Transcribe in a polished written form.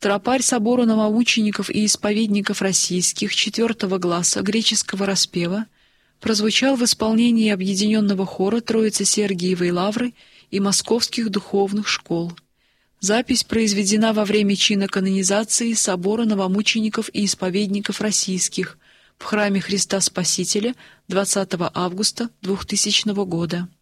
Тропарь собора новомучеников и исповедников российских 4 гласа греческого распева прозвучал в исполнении объединенного хора Троицы Сергиевой Лавры и московских духовных школ. Запись произведена во время чина канонизации собора новомучеников и исповедников российских в храме Христа Спасителя 20 августа 2000 года.